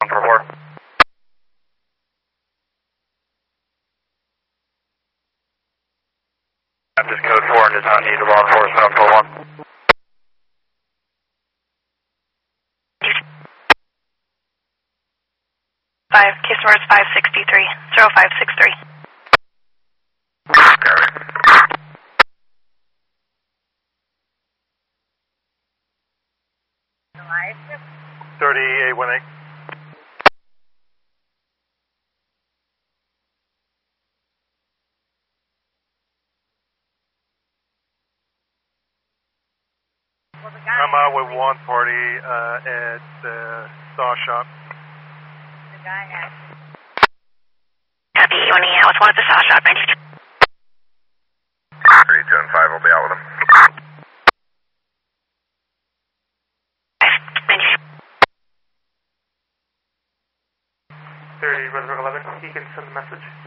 144. Baptist code 4 and does not need law enforcement on 41. Case number is 563, 0563. Carry. 3818. I'm out with one party at the saw shop. The guy has. Copy, you want to out with one at the saw shop, ready? 32 and 5 will be out with him. 30, Brunswick 11, he can send the message.